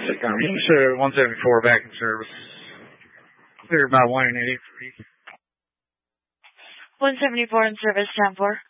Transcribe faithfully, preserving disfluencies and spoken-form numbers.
Sure, one seventy-four back in service. Cleared by one eighty-three. one seventy-four in service, ten four.